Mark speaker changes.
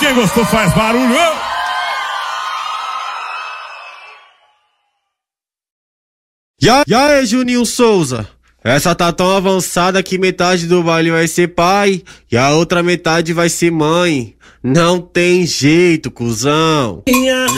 Speaker 1: Quem gostou faz barulho.
Speaker 2: E aí, Juninho Souza? Essa tá tão avançada que metade do baile vai ser pai e a outra metade vai ser mãe. Não tem jeito, cuzão.